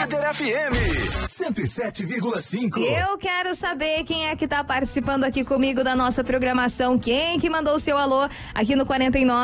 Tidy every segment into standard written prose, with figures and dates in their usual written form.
Líder FM 107,5. Eu quero saber quem é que tá participando aqui comigo da nossa programação. Quem que mandou o seu alô aqui no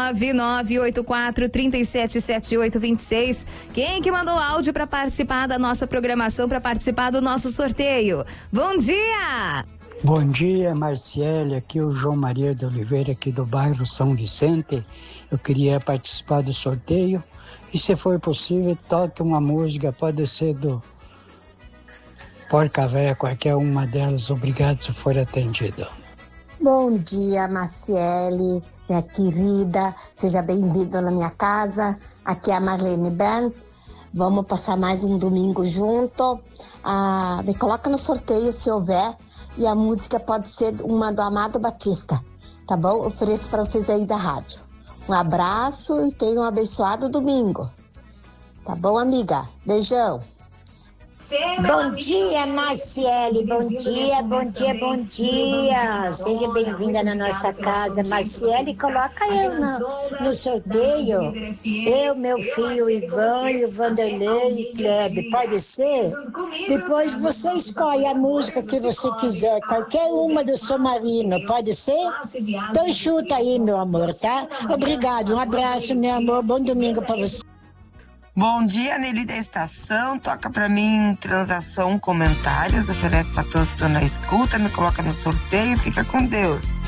49984377826. Quem que mandou áudio para participar da nossa programação, para participar do nosso sorteio? Bom dia! Bom dia, Marciele, aqui é o João Maria de Oliveira, aqui do bairro São Vicente. Eu queria participar do sorteio e, se for possível, toque uma música, pode ser do Porca Véia, qualquer uma delas. Obrigado se for atendido. Bom dia, Marciele, minha querida, seja bem-vinda na minha casa. Aqui é a Marlene Band. Vamos passar mais um domingo junto. Me coloca no sorteio se houver. E a música pode ser uma do Amado Batista, tá bom? Ofereço para vocês aí da rádio. Um abraço e tenham um abençoado domingo. Tá bom, amiga? Beijão. Bom dia, Marciele, bom dia, bom dia, bom dia. Seja bem-vinda na nossa casa. Marciele, coloca eu no sorteio. Eu, meu filho Ivan, e o Vanderlei e Kleber, pode ser? Depois você escolhe a música que você quiser, qualquer uma do São Marino, pode ser? Então chuta aí, meu amor, tá? Obrigado, um abraço, meu amor, bom domingo pra você. Bom dia, Nelly da Estação. Toca pra mim Transação Comentários. Oferece pra todos que estão na escuta. Me coloca no sorteio. Fica com Deus.